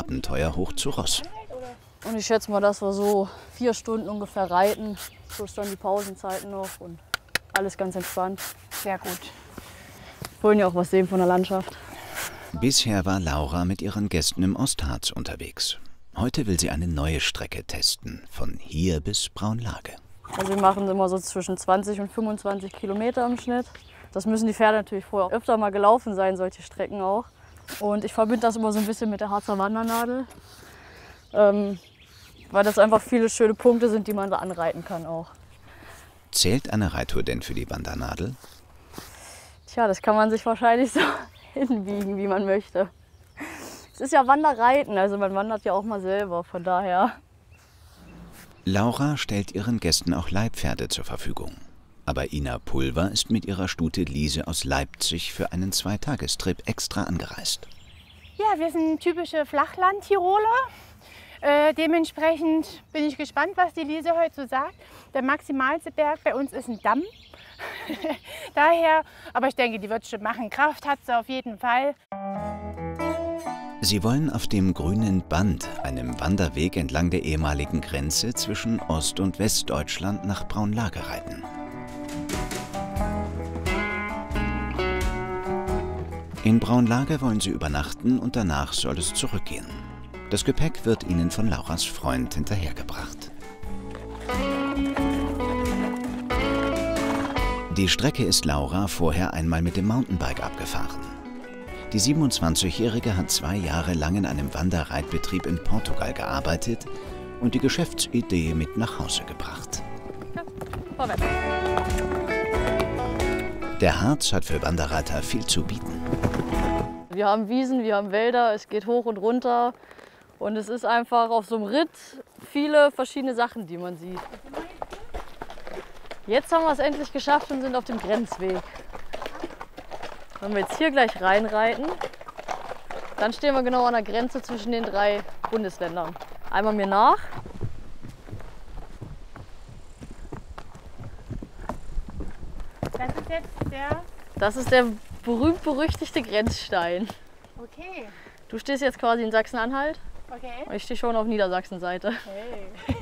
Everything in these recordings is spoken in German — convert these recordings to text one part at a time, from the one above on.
Abenteuer hoch zu Ross. Und ich schätze mal, dass wir so 4 Stunden ungefähr reiten. Plus dann die Pausenzeiten noch und alles ganz entspannt. Sehr gut. Wollen ja auch was sehen von der Landschaft. Bisher war Laura mit ihren Gästen im Ostharz unterwegs. Heute will sie eine neue Strecke testen, von hier bis Braunlage. Also wir machen immer so zwischen 20 und 25 Kilometer im Schnitt. Das müssen die Pferde natürlich vorher öfter mal gelaufen sein, solche Strecken auch. Und ich verbinde das immer so ein bisschen mit der Harzer Wandernadel. Weil das einfach viele schöne Punkte sind, die man da anreiten kann auch. Zählt eine Reittour denn für die Wandernadel? Tja, das kann man sich wahrscheinlich so hinbiegen, wie man möchte. Es ist ja Wanderreiten, also man wandert ja auch mal selber, von daher. Laura stellt ihren Gästen auch Leihpferde zur Verfügung. Aber Ina Pulver ist mit ihrer Stute Lise aus Leipzig für einen 2-Tagestrip extra angereist. Ja, wir sind typische Flachland-Tiroler. Dementsprechend bin ich gespannt, was die Lise heute so sagt. Der maximalste Berg bei uns ist ein Damm. Daher, aber ich denke, die wird schon machen. Kraft hat sie auf jeden Fall. Sie wollen auf dem Grünen Band, einem Wanderweg entlang der ehemaligen Grenze zwischen Ost- und Westdeutschland, nach Braunlage reiten. In Braunlage wollen sie übernachten und danach soll es zurückgehen. Das Gepäck wird ihnen von Lauras Freund hinterhergebracht. Die Strecke ist Laura vorher einmal mit dem Mountainbike abgefahren. Die 27-Jährige hat 2 Jahre lang in einem Wanderreitbetrieb in Portugal gearbeitet und die Geschäftsidee mit nach Hause gebracht. Vorwärts. Der Harz hat für Wanderreiter viel zu bieten. Wir haben Wiesen, wir haben Wälder, es geht hoch und runter. Und es ist einfach auf so einem Ritt viele verschiedene Sachen, die man sieht. Jetzt haben wir es endlich geschafft und sind auf dem Grenzweg. Wenn wir jetzt hier gleich reinreiten, dann stehen wir genau an der Grenze zwischen den 3 Bundesländern. Einmal mir nach. Das ist jetzt der... Das ist der berühmt-berüchtigte Grenzstein. Okay. Du stehst jetzt quasi in Sachsen-Anhalt Okay. und ich stehe schon auf Niedersachsen-Seite. Hey.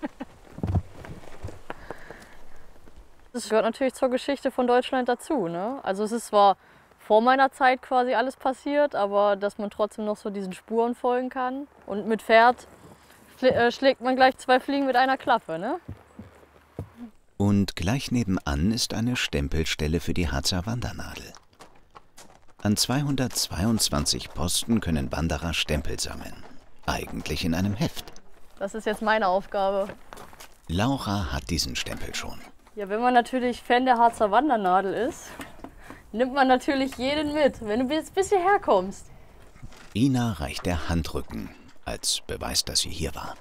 Das gehört natürlich zur Geschichte von Deutschland dazu, ne? Also es ist zwar vor meiner Zeit quasi alles passiert, aber dass man trotzdem noch so diesen Spuren folgen kann. Und mit Pferd schlägt man gleich 2 Fliegen mit einer Klappe, ne? Und gleich nebenan ist eine Stempelstelle für die Harzer Wandernadel. An 222 Posten können Wanderer Stempel sammeln. Eigentlich in einem Heft. Das ist jetzt meine Aufgabe. Laura hat diesen Stempel schon. Ja, wenn man natürlich Fan der Harzer Wandernadel ist, nimmt man natürlich jeden mit, wenn du jetzt bis hierher kommst. Ina reicht der Handrücken, als Beweis, dass sie hier war.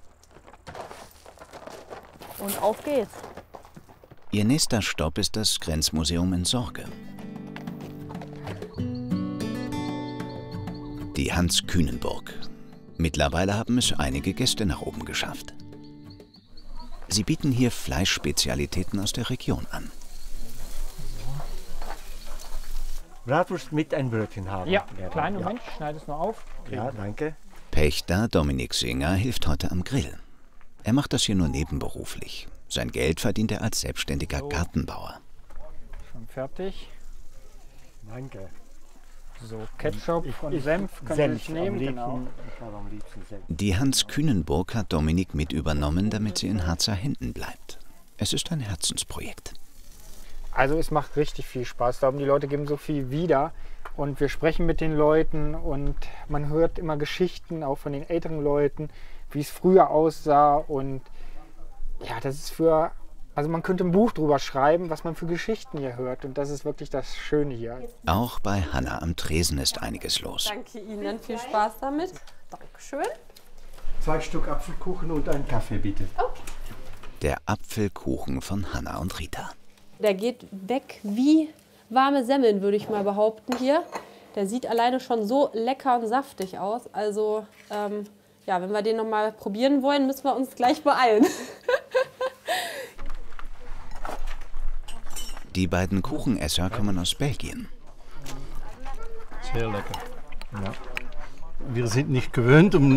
Und auf geht's. Ihr nächster Stopp ist das Grenzmuseum in Sorge. Die Hans-Kühnenburg. Mittlerweile haben es einige Gäste nach oben geschafft. Sie bieten hier Fleischspezialitäten aus der Region an. Bratwurst mit ein Brötchen haben. Ja, kleinen Moment, schneide es nur auf. Ja, danke. Pächter Dominik Singer hilft heute am Grill. Er macht das hier nur nebenberuflich. Sein Geld verdient er als selbstständiger Gartenbauer. Schon fertig. Danke. So, Ketchup und Senf können Sie nehmen. Genau. Ich habe am liebsten Senf. Die Hans-Kühnenburg hat Dominik mit übernommen, damit sie in Harzer Händen bleibt. Es ist ein Herzensprojekt. Also es macht richtig viel Spaß. Ich glaube, die Leute geben so viel wieder. Und wir sprechen mit den Leuten und man hört immer Geschichten, auch von den älteren Leuten, wie es früher aussah. Und ja, das ist für... Also man könnte ein Buch drüber schreiben, was man für Geschichten hier hört. Und das ist wirklich das Schöne hier. Auch bei Hanna am Tresen ist einiges los. Danke Ihnen, viel Spaß damit. Dankeschön. 2 Stück Apfelkuchen und einen Kaffee, bitte. Okay. Der Apfelkuchen von Hanna und Rita. Der geht weg wie warme Semmeln, würde ich mal behaupten hier. Der sieht alleine schon so lecker und saftig aus. Also ja, wenn wir den noch mal probieren wollen, müssen wir uns gleich beeilen. Die beiden Kuchenesser kommen aus Belgien. Sehr lecker. Ja. Wir sind nicht gewöhnt, um